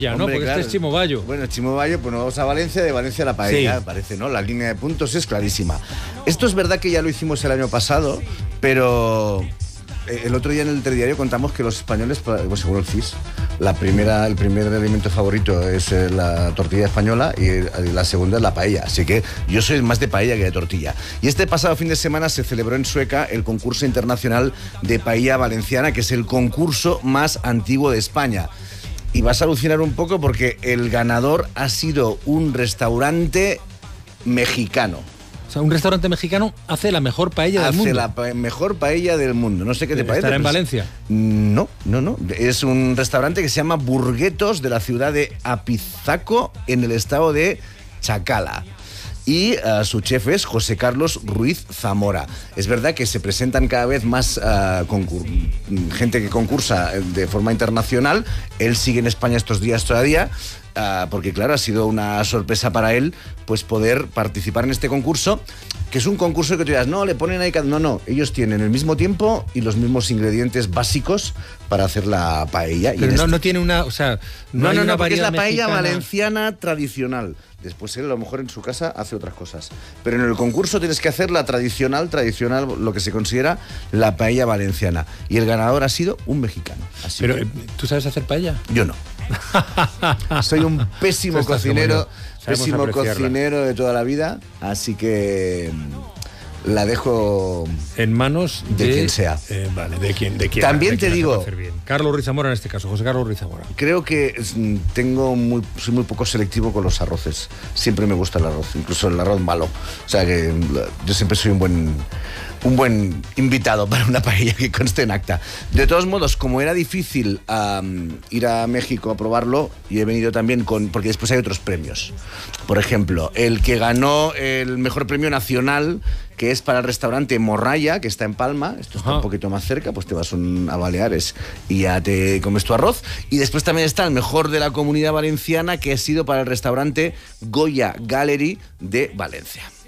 Ya, ¿no? Hombre, Porque claro. este es Chimo Bayo. Bueno, Chimo Bayo, pues nos vamos a Valencia, de Valencia a la paella, Sí. parece, ¿no? La línea de puntos es clarísima. Esto es verdad que ya lo hicimos el año pasado, pero el otro día en el Telediario contamos que los españoles, pues según el CIS, el primer alimento favorito es la tortilla española y la segunda es la paella. Así que yo soy más de paella que de tortilla. Y este pasado fin de semana se celebró en Sueca el concurso internacional de paella valenciana, que es el concurso más antiguo de España. Y vas a alucinar un poco porque el ganador ha sido un restaurante mexicano. O sea, un restaurante mexicano hace la mejor paella del mundo. Hace la mejor paella del mundo. No sé qué te parece. ¿Estará en Valencia? No. Es un restaurante que se llama Burguetos, de la ciudad de Apizaco, en el estado de Chacala. Y su chef es José Carlos Ruiz Zamora. Es verdad que se presentan cada vez más gente que concursa de forma internacional. Él sigue en España estos días todavía, porque claro, ha sido una sorpresa para él pues poder participar en este concurso, que es un concurso que tú dirás, no, le ponen ahí... No, ellos tienen el mismo tiempo y los mismos ingredientes básicos para hacer la paella. Pero no tiene una... O sea, no, hay una porque es la variedad paella mexicana. valenciana tradicional. Después él a lo mejor en su casa hace otras cosas. Pero en el concurso tienes que hacer la tradicional, lo que se considera la paella valenciana. Y el ganador ha sido un mexicano. Así Pero, que ¿tú sabes hacer paella? yo no. Soy un pésimo Tú estás como cocinero, yo. Sabemos apreciarla. cocinero de toda la vida, así que la dejo En manos de quien sea. Vale, de quien. También de quien te la digo- sepa hacer bien. Carlos Ruiz Zamora en este caso, José Carlos Ruiz Zamora. Creo que soy muy poco selectivo con los arroces. Siempre me gusta el arroz, incluso el arroz malo. O sea que yo siempre soy un buen invitado para una paella, que conste en acta. De todos modos, como era difícil ir a México a probarlo, y he venido también porque después hay otros premios. Por ejemplo, el que ganó el mejor premio nacional, que es para el restaurante Morralla, que está en Palma. Esto está un poquito más cerca, pues te vas a Baleares y ya te comes tu arroz. Y después también está el mejor de la Comunidad Valenciana, que ha sido para el restaurante Goya Gallery de Valencia.